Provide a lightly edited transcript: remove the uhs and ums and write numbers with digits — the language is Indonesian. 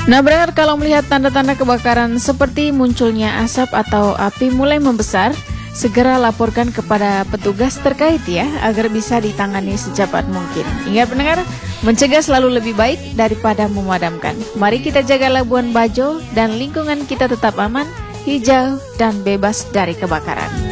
Nah, pendengar, kalau melihat tanda-tanda kebakaran seperti munculnya asap atau api mulai membesar, segera laporkan kepada petugas terkait ya, agar bisa ditangani secepat mungkin. Ingat pendengar, mencegah selalu lebih baik daripada memadamkan. Mari kita jaga Labuan Bajo dan lingkungan kita tetap aman, hijau, dan bebas dari kebakaran.